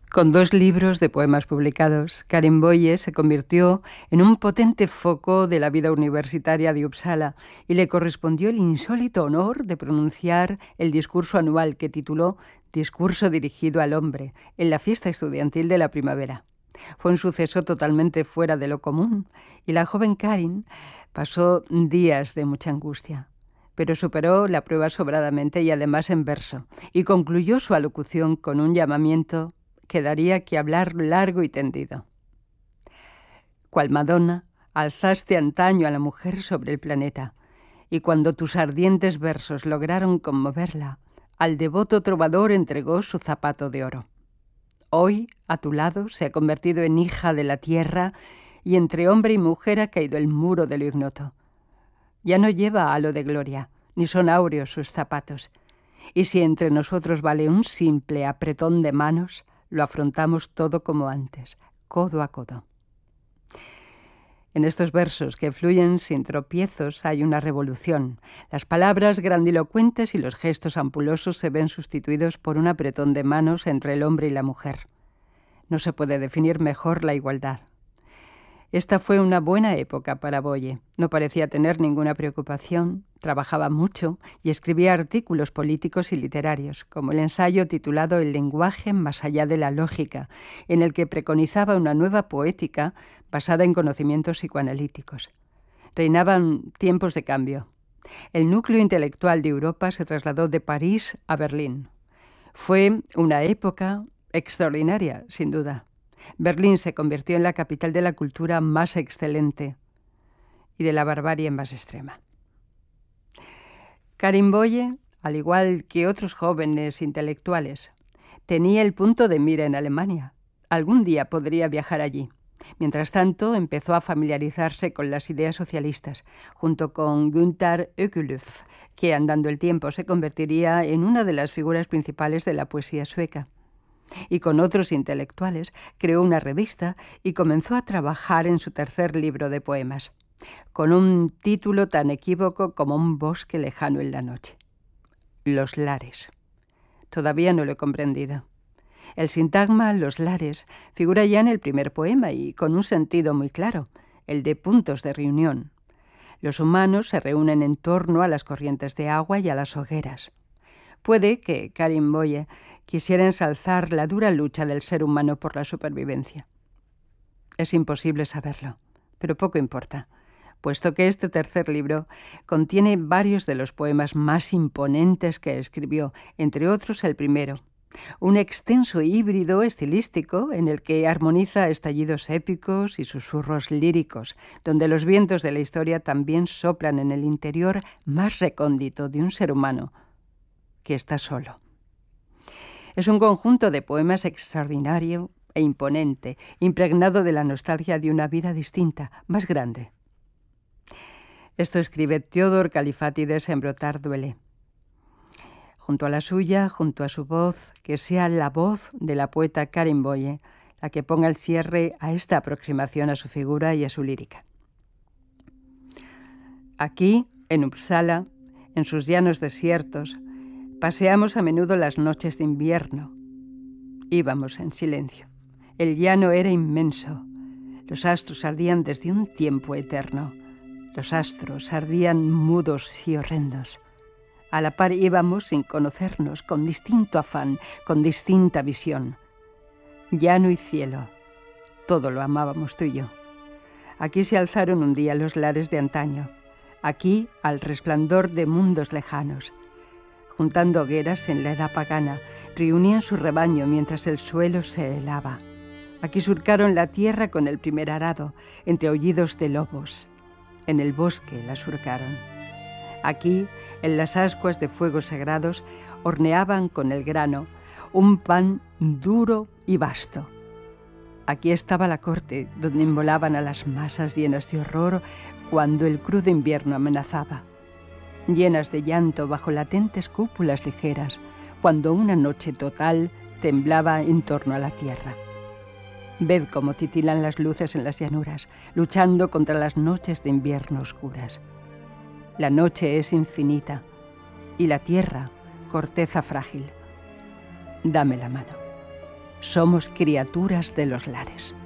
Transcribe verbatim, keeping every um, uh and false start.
Con dos libros de poemas publicados, Karin Boye se convirtió en un potente foco de la vida universitaria de Uppsala y le correspondió el insólito honor de pronunciar el discurso anual que tituló Discurso dirigido al hombre en la fiesta estudiantil de la primavera. Fue un suceso totalmente fuera de lo común y la joven Karin pasó días de mucha angustia, pero superó la prueba sobradamente y además en verso, y concluyó su alocución con un llamamiento que daría que hablar largo y tendido. Cual Madonna, alzaste antaño a la mujer sobre el planeta, y cuando tus ardientes versos lograron conmoverla, al devoto trovador entregó su zapato de oro. Hoy, a tu lado, se ha convertido en hija de la tierra, y entre hombre y mujer ha caído el muro de lo ignoto. Ya no lleva halo de gloria, ni son áureos sus zapatos, y si entre nosotros vale un simple apretón de manos, lo afrontamos todo como antes, codo a codo. En estos versos que fluyen sin tropiezos hay una revolución. Las palabras grandilocuentes y los gestos ampulosos se ven sustituidos por un apretón de manos entre el hombre y la mujer. No se puede definir mejor la igualdad. Esta fue una buena época para Boye. No parecía tener ninguna preocupación, trabajaba mucho y escribía artículos políticos y literarios, como el ensayo titulado El lenguaje más allá de la lógica, en el que preconizaba una nueva poética basada en conocimientos psicoanalíticos. Reinaban tiempos de cambio. El núcleo intelectual de Europa se trasladó de París a Berlín. Fue una época extraordinaria, sin duda. Berlín se convirtió en la capital de la cultura más excelente y de la barbarie más extrema. Karin Boye, al igual que otros jóvenes intelectuales, tenía el punto de mira en Alemania. Algún día podría viajar allí. Mientras tanto, empezó a familiarizarse con las ideas socialistas, junto con Günther Ekelöf, que andando el tiempo se convertiría en una de las figuras principales de la poesía sueca. Y con otros intelectuales creó una revista y comenzó a trabajar en su tercer libro de poemas, con un título tan equívoco como Un bosque lejano en la noche. Los lares. Todavía no lo he comprendido. El sintagma Los lares figura ya en el primer poema y con un sentido muy claro, el de puntos de reunión. Los humanos se reúnen en torno a las corrientes de agua y a las hogueras. Puede que Karin Boye quisiera ensalzar la dura lucha del ser humano por la supervivencia. Es imposible saberlo, pero poco importa, puesto que este tercer libro contiene varios de los poemas más imponentes que escribió, entre otros el primero, un extenso híbrido estilístico en el que armoniza estallidos épicos y susurros líricos, donde los vientos de la historia también soplan en el interior más recóndito de un ser humano que está solo. Es un conjunto de poemas extraordinario e imponente, impregnado de la nostalgia de una vida distinta, más grande. Esto escribe Theodor Kalifatides en Brotar duele. Junto a la suya, junto a su voz, que sea la voz de la poeta Karin Boye la que ponga el cierre a esta aproximación a su figura y a su lírica. Aquí, en Uppsala, en sus llanos desiertos, paseamos a menudo las noches de invierno. Íbamos en silencio. El llano era inmenso. Los astros ardían desde un tiempo eterno. Los astros ardían mudos y horrendos. A la par íbamos sin conocernos, con distinto afán, con distinta visión. Llano y cielo, todo lo amábamos tú y yo. Aquí se alzaron un día los lares de antaño. Aquí, al resplandor de mundos lejanos. Juntando hogueras en la edad pagana, reunían su rebaño mientras el suelo se helaba. Aquí surcaron la tierra con el primer arado, entre aullidos de lobos. En el bosque la surcaron. Aquí, en las ascuas de fuegos sagrados, horneaban con el grano un pan duro y vasto. Aquí estaba la corte, donde inmolaban a las masas llenas de horror cuando el crudo invierno amenazaba. Llenas de llanto bajo latentes cúpulas ligeras, cuando una noche total temblaba en torno a la tierra. Ved cómo titilan las luces en las llanuras, luchando contra las noches de invierno oscuras. La noche es infinita y la tierra, corteza frágil. Dame la mano. Somos criaturas de los lares.